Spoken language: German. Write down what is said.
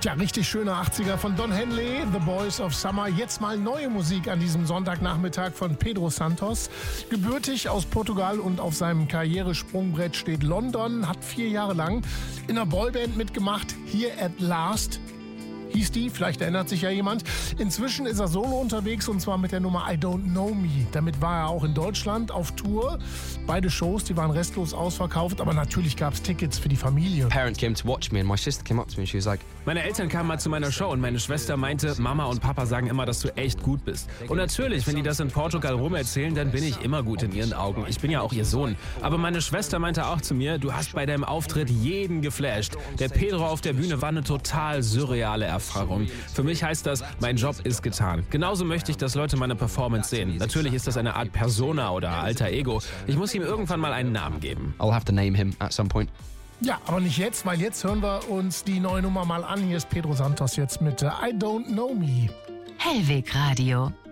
Ja, richtig schöne 80er von Don Henley, The Boys of Summer. Jetzt mal neue Musik an diesem Sonntagnachmittag von Pedro Santos. Gebürtig aus Portugal und auf seinem Karrieresprungbrett steht London, hat 4 Jahre lang in einer Boyband mitgemacht, Here at Last hieß die, vielleicht erinnert sich ja jemand. Inzwischen ist er solo unterwegs und zwar mit der Nummer I Don't Know Me. Damit war er auch in Deutschland auf Tour. Beide Shows, die waren restlos ausverkauft, aber natürlich gab es Tickets für die Familie. Parents came to watch me and my sister came up to me and she was like, meine Eltern kamen mal zu meiner Show und meine Schwester meinte, Mama und Papa sagen immer, dass du echt gut bist. Und natürlich, wenn die das in Portugal rumerzählen, dann bin ich immer gut in ihren Augen. Ich bin ja auch ihr Sohn. Aber meine Schwester meinte auch zu mir, du hast bei deinem Auftritt jeden geflasht. Der Pedro auf der Bühne war eine total surreale Erfahrung. Für mich heißt das, mein Job ist getan. Genauso möchte ich, dass Leute meine Performance sehen. Natürlich ist das eine Art Persona oder alter Ego. Ich muss ihm irgendwann mal einen Namen geben. I'll have to name him at some point. Ja, aber nicht jetzt, weil jetzt hören wir uns die neue Nummer mal an. Hier ist Pedro Santos jetzt mit I Don't Know Me. Hellweg Radio.